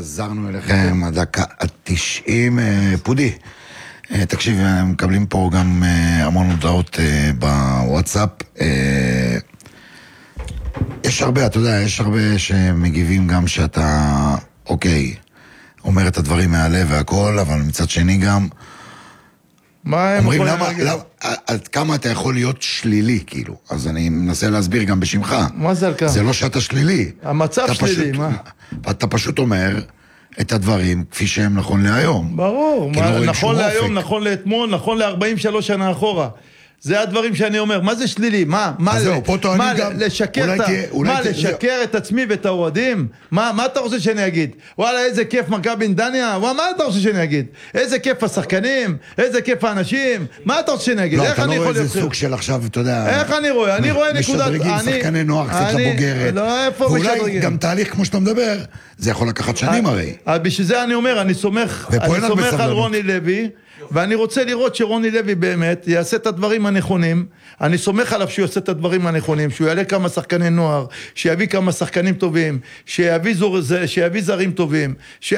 חזרנו אליכם, הדקה ה-90, פודי. תקשיב, מקבלים פה גם המון הודעות בוואטסאפ. יש הרבה, אתה יודע, יש הרבה שמגיבים גם שאתה, אוקיי, אומר את הדברים מהלב והכל, אבל מצד שני גם אומרים עד כמה אתה יכול להיות שלילי, כאילו. אז אני מנסה להסביר גם בשמך. מה זה על כמה? זה לא שאתה שלילי. המצב שלילי, מה? אתה פשוט אומר את הדברים כפי שהם נכון להיום. ברור, נכון להיום, נכון לאתמול, נכון ל-43 שנה אחורה. זה הדברים שאני אומר, מה זה שלילי? מה לשקר את עצמי ואת האוהדים? מה אתה רוצה שאני אגיד? וואלה, איזה כיף מכבי נתניה? מה אתה רוצה שאני אגיד? איזה כיף השחקנים? איזה כיף האנשים? מה אתה רוצה שאני אגיד? לא, אתה לא רואה איזה סוג של עכשיו, אתה יודע... איך אני רואה? אני רואה נקודת... משדרגים שחקני נוער קצת לבוגרת. לא, איפה משדרגים? ואולי גם תהליך כמו שאתה מדבר, זה יכול לקחת שנים הרי. בשביל זה אני אומר, אני סומך על רוני לוי, ואני רוצה לראות שרוני לוי באמת יעשה את הדברים הנכונים. אני סומך עליו שהוא יעשה את הדברים הנכונים, שהוא יעלה כמה שחקני נוער, שיביא כמה שחקנים טובים, שיביא זרים טובים,